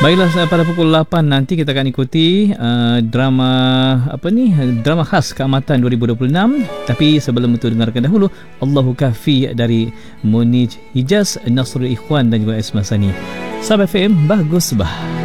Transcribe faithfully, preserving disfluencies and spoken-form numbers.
Baiklah, pada pukul lapan nanti kita akan ikuti uh, drama apa ni? Drama khas Keamatan dua ribu dua puluh enam. Tapi sebelum itu dengarkan dahulu Allahu Kafi dari Munij Hijaz, Nasrul Ikhwan dan juga Isma Sani. Sahabat F M, bagus bah.